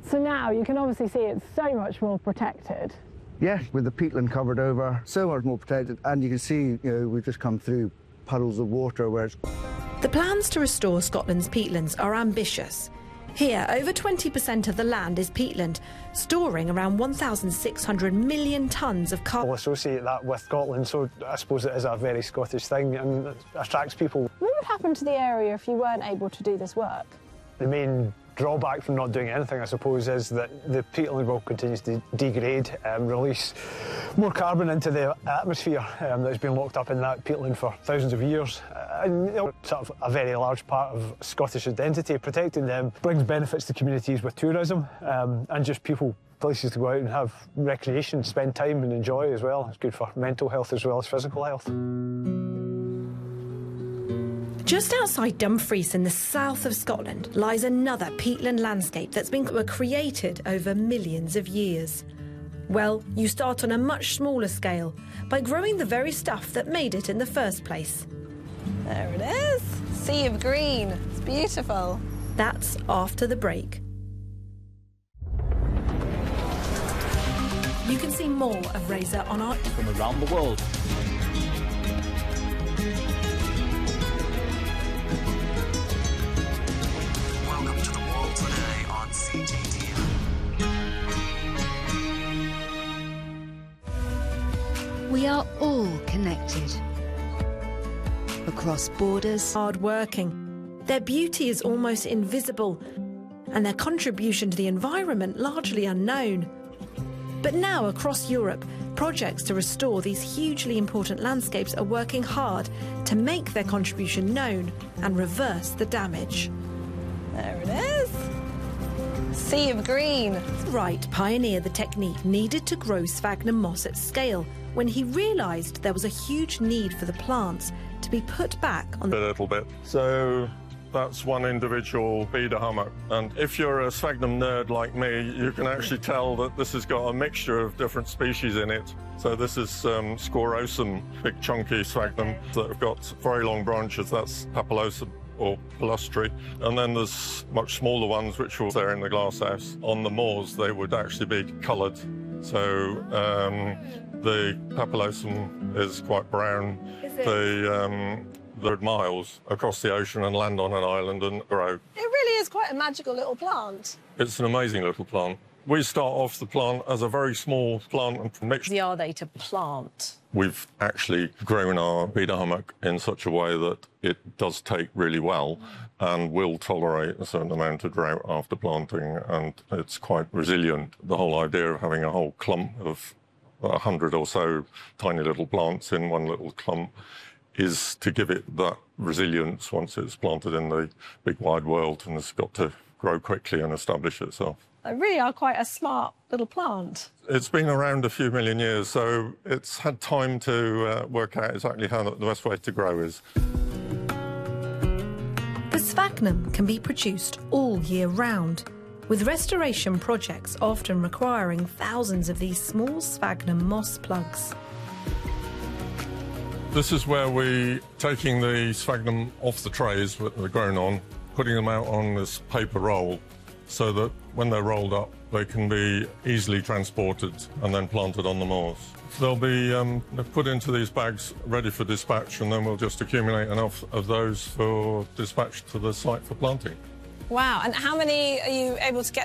So now you can obviously see it's so much more protected. Yes, with the peatland covered over, so much more protected, and you can see, we've just come through puddles of water where it's... The plans to restore Scotland's peatlands are ambitious. Here, over 20% of the land is peatland, storing around 1,600 million tonnes of carbon. We'll associate that with Scotland, so I suppose it is a very Scottish thing and it attracts people. What would happen to the area if you weren't able to do this work? The main drawback from not doing anything, I suppose, is that the peatland will continue to degrade and release more carbon into the atmosphere that's been locked up in that peatland for thousands of years. And sort of a very large part of Scottish identity. Protecting them brings benefits to communities with tourism and just people, places to go out and have recreation, spend time and enjoy as well. It's good for mental health as well as physical health. Just outside Dumfries in the south of Scotland lies another peatland landscape that's been created over millions of years. Well, you start on a much smaller scale by growing the very stuff that made it in the first place. There it is. Sea of green. It's beautiful. That's after the break. You can see more of Razor on our... From around the world. Welcome to the world today on CGTN. We are all connected. Across borders. Hard-working. Their beauty is almost invisible, and their contribution to the environment largely unknown. But now, across Europe, projects to restore these hugely important landscapes are working hard to make their contribution known and reverse the damage. There it is. Sea of green. Wright pioneered the technique needed to grow sphagnum moss at scale when he realised there was a huge need for the plants to be put back on a little bit. So that's one individual Beda hummock. And if you're a sphagnum nerd like me, you can actually tell that this has got a mixture of different species in it. So this is Squarosum, big chunky sphagnum that have got very long branches. That's Papilosum or Palustri. And then there's much smaller ones which are there in the glasshouse. On the moors, they would actually be coloured. So the Papilosum is quite brown. The miles across the ocean and land on an island and grow. It really is quite a magical little plant. It's an amazing little plant. We start off the plant as a very small plant and mix. Easy are they to plant? We've actually grown our Beda hummock in such a way that it does take really well and will tolerate a certain amount of drought after planting, and it's quite resilient. The whole idea of having a whole clump of 100 or so tiny little plants in one little clump is to give it that resilience once it's planted in the big wide world and has got to grow quickly and establish itself. They really are quite a smart little plant. It's been around a few million years, so it's had time to work out exactly how the best way to grow is. The sphagnum can be produced all year round, with restoration projects often requiring thousands of these small sphagnum moss plugs. This is where we're taking the sphagnum off the trays that they're grown on, putting them out on this paper roll so that when they're rolled up, they can be easily transported and then planted on the moors. They'll be put into these bags ready for dispatch, and then we'll just accumulate enough of those for dispatch to the site for planting. Wow, and how many are you able to get